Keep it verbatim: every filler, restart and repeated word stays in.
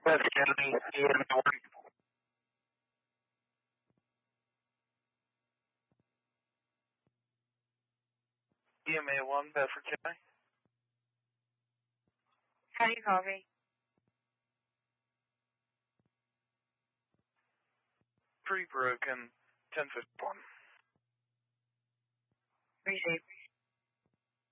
West County, E M A one. E M A one, Bedford County. How do you copy? Pretty broken, ten fifty-one. Receive.